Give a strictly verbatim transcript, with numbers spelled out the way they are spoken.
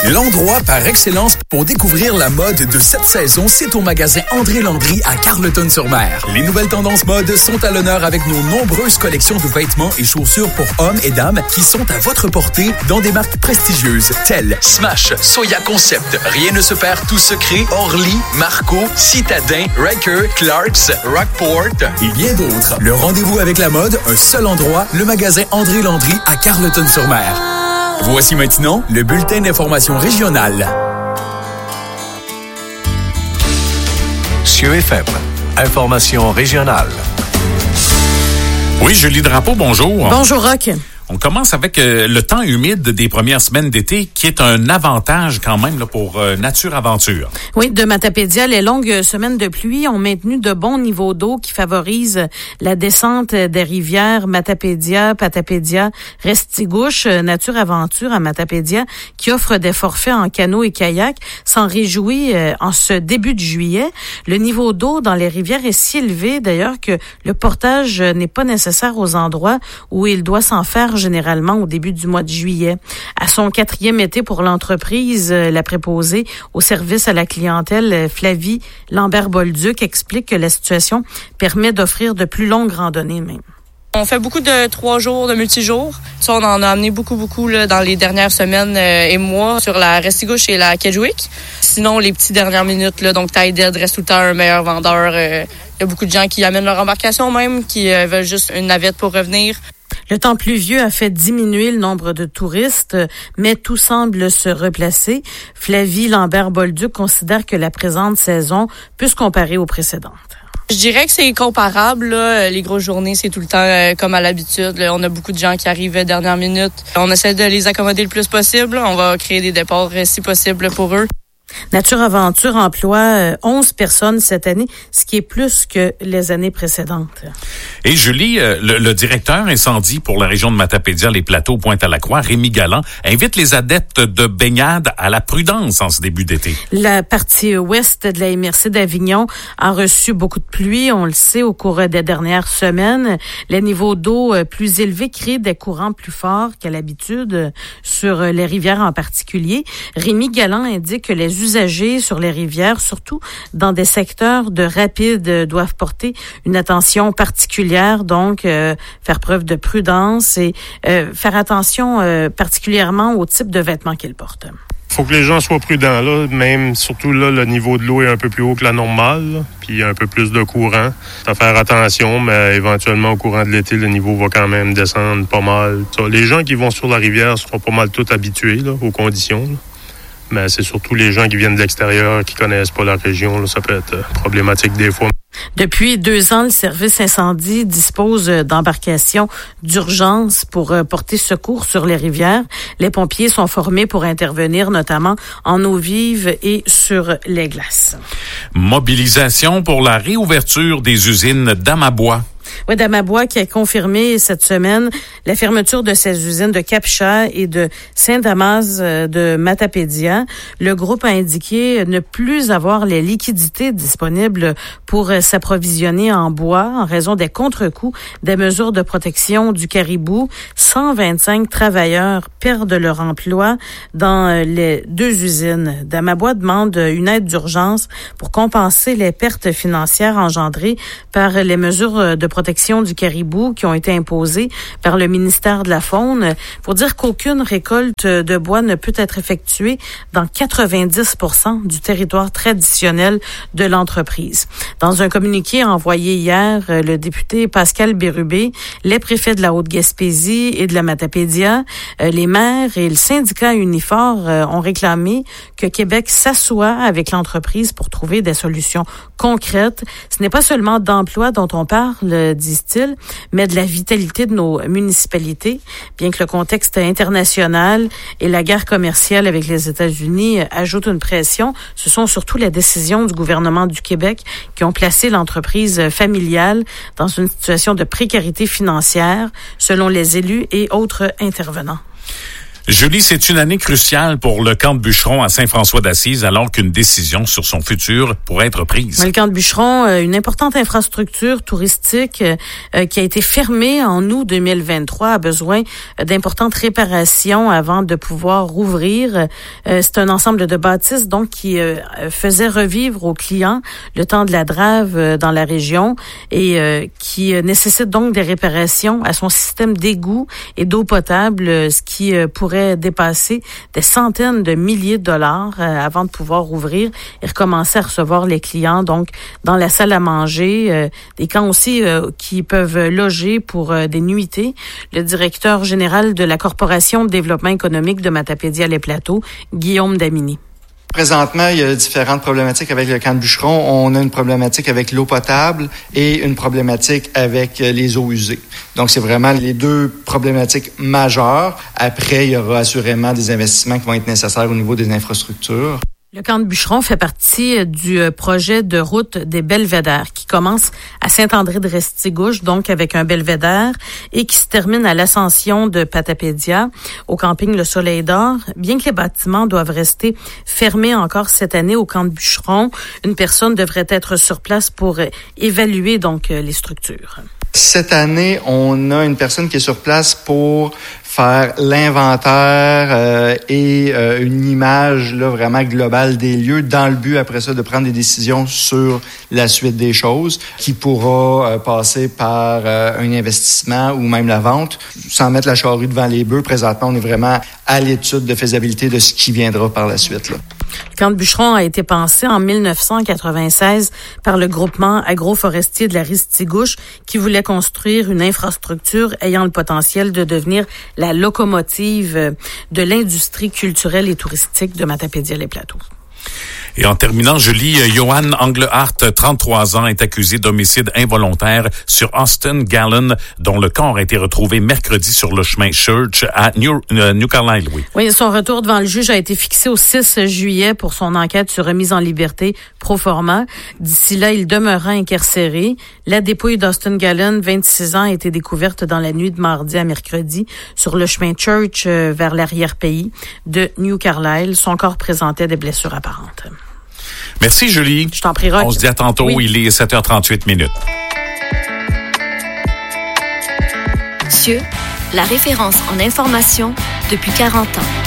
L'endroit par excellence pour découvrir la mode de cette saison, c'est au magasin André Landry à Carleton-sur-Mer. Les nouvelles tendances mode sont à l'honneur avec nos nombreuses collections de vêtements et chaussures pour hommes et dames qui sont à votre portée dans des marques prestigieuses telles Smash, Soya Concept, Rien ne se perd, Tout se crée, Orly, Marco, Citadin, Riker, Clarks, Rockport et bien d'autres. Le rendez-vous avec la mode, un seul endroit, le magasin André Landry à Carleton-sur-Mer. Voici maintenant le bulletin d'information régionale. Cieux F M, information régionale. Oui, Julie Drapeau, bonjour. Bonjour, Roch. On commence avec euh, le temps humide des premières semaines d'été, qui est un avantage quand même là, pour euh, Nature Aventure. Oui, de Matapédia, les longues semaines de pluie ont maintenu de bons niveaux d'eau qui favorisent la descente des rivières Matapédia, Patapédia, Restigouche. Nature Aventure à Matapédia, qui offre des forfaits en canot et kayak, s'en réjouit euh, en ce début de juillet. Le niveau d'eau dans les rivières est si élevé d'ailleurs que le portage n'est pas nécessaire aux endroits où il doit s'en faire généralement au début du mois de juillet. À son quatrième été pour l'entreprise, la préposée au service à la clientèle, Flavie Lambert-Bolduc, explique que la situation permet d'offrir de plus longues randonnées même. On fait beaucoup de trois jours, de multijours. Ça, on en a amené beaucoup, beaucoup là, dans les dernières semaines euh, et mois sur la Restigouche et la Kedgewick. Sinon, les petites dernières minutes, là, donc Tide Dead reste tout le temps un meilleur vendeur. Il euh, y a beaucoup de gens qui amènent leur embarcation même, qui euh, veulent juste une navette pour revenir. Le temps pluvieux a fait diminuer le nombre de touristes, mais tout semble se replacer. Flavie Lambert-Bolduc considère que la présente saison peut se comparer aux précédentes. Je dirais que c'est comparable. Là. Les grosses journées, c'est tout le temps euh, comme à l'habitude. Là. On a beaucoup de gens qui arrivent dernière minute. On essaie de les accommoder le plus possible. On va créer des départs si possible pour eux. Nature Aventure emploie onze personnes cette année, ce qui est plus que les années précédentes. Et Julie, le, le directeur incendie pour la région de Matapédia, les plateaux Pointe-à-la-Croix, Rémi Galland, invite les adeptes de baignade à la prudence en ce début d'été. La partie ouest de la M R C d'Avignon a reçu beaucoup de pluie, on le sait, au cours des dernières semaines. Les niveaux d'eau plus élevés créent des courants plus forts qu'à l'habitude sur les rivières en particulier. Rémi Galland indique que les usagers sur les rivières, surtout dans des secteurs de rapide, doivent porter une attention particulière, donc euh, faire preuve de prudence et euh, faire attention euh, particulièrement au type de vêtements qu'ils portent. Faut que les gens soient prudents, là. Même, surtout là, le niveau de l'eau est un peu plus haut que la normale, là. Puis il y a un peu plus de courant. À faire attention, mais éventuellement, au courant de l'été, le niveau va quand même descendre pas mal. Ça, les gens qui vont sur la rivière seront pas mal tous habitués là, aux conditions, là. Mais c'est surtout les gens qui viennent de l'extérieur, qui connaissent pas la région. Là, ça peut être problématique des fois. Depuis deux ans, le service incendie dispose d'embarcations d'urgence pour porter secours sur les rivières. Les pompiers sont formés pour intervenir notamment en eau vive et sur les glaces. Mobilisation pour la réouverture des usines d'Amabois. Oui, Damabois qui a confirmé cette semaine la fermeture de ses usines de Cap-Chat et de Saint-Damas de Matapédia. Le groupe a indiqué ne plus avoir les liquidités disponibles pour s'approvisionner en bois en raison des contre-coups des mesures de protection du caribou. cent vingt-cinq travailleurs perdent leur emploi dans les deux usines. Damabois demande une aide d'urgence pour compenser les pertes financières engendrées par les mesures de protection du caribou qui ont été imposées par le ministère de la Faune. Pour dire qu'aucune récolte de bois ne peut être effectuée dans quatre-vingt-dix pour cent du territoire traditionnel de l'entreprise. Dans un communiqué envoyé hier, le député Pascal Bérubé, les préfets de la Haute-Gaspésie et de la Matapédia, les maires et le syndicat Unifor ont réclamé que Québec s'assoie avec l'entreprise pour trouver des solutions concrètes. Ce n'est pas seulement d'emploi dont on parle, disent-ils, mais de la vitalité de nos municipalités, bien que le contexte international et la guerre commerciale avec les États-Unis ajoutent une pression. Ce sont surtout les décisions du gouvernement du Québec qui ont placé l'entreprise familiale dans une situation de précarité financière, selon les élus et autres intervenants. Julie, c'est une année cruciale pour le camp de Bûcheron à Saint-François-d'Assise alors qu'une décision sur son futur pourrait être prise. Le camp de Bûcheron, une importante infrastructure touristique euh, qui a été fermée en août deux mille vingt-trois, a besoin d'importantes réparations avant de pouvoir rouvrir. Euh, c'est un ensemble de bâtisses donc qui euh, faisait revivre aux clients le temps de la drave euh, dans la région et euh, qui euh, nécessite donc des réparations à son système d'égout et d'eau potable, euh, ce qui euh, pourrait dépasser des centaines de milliers de dollars euh, avant de pouvoir rouvrir et recommencer à recevoir les clients donc dans la salle à manger, euh, des camps aussi euh, qui peuvent loger pour euh, des nuitées. Le directeur général de la Corporation de développement économique de Matapédia-les-Plateaux, Guillaume Damini. Présentement, il y a différentes problématiques avec le camp de Bûcheron. On a une problématique avec l'eau potable et une problématique avec les eaux usées. Donc, c'est vraiment les deux problématiques majeures. Après, il y aura assurément des investissements qui vont être nécessaires au niveau des infrastructures. Le camp de Bûcheron fait partie du projet de route des belvédères qui commence à Saint-André-de-Restigouche, donc avec un belvédère, et qui se termine à l'ascension de Matapédia, au camping Le Soleil d'Or. Bien que les bâtiments doivent rester fermés encore cette année au camp de Bûcheron, une personne devrait être sur place pour évaluer donc les structures. Cette année, on a une personne qui est sur place pour faire l'inventaire euh, et euh, une image là vraiment globale des lieux dans le but après ça de prendre des décisions sur la suite des choses qui pourra euh, passer par euh, un investissement ou même la vente. Sans mettre la charrue devant les bœufs, présentement, on est vraiment à l'étude de faisabilité de ce qui viendra par la suite, là. Le camp de Bûcheron a été pensé en mille neuf cent quatre-vingt-seize par le groupement agroforestier de la Ristigouche qui voulait construire une infrastructure ayant le potentiel de devenir la locomotive de l'industrie culturelle et touristique de Matapédia-les-Plateaux. Et en terminant, je lis, Johan Englehart, trente-trois ans, est accusé d'homicide involontaire sur Austin Gallen, dont le corps a été retrouvé mercredi sur le chemin Church à New, euh, New Carlisle. Oui. oui, son retour devant le juge a été fixé au six juillet pour son enquête sur remise en liberté pro forma. D'ici là, il demeurera incarcéré. La dépouille d'Austin Gallen, vingt-six ans, a été découverte dans la nuit de mardi à mercredi sur le chemin Church euh, vers l'arrière-pays de New Carlisle. Son corps présentait des blessures apparentes. Merci, Julie. Je t'en prie, Roch. On se dit à tantôt. Oui. Il est sept heures trente-huit minutes. C I E U, la référence en information depuis quarante ans.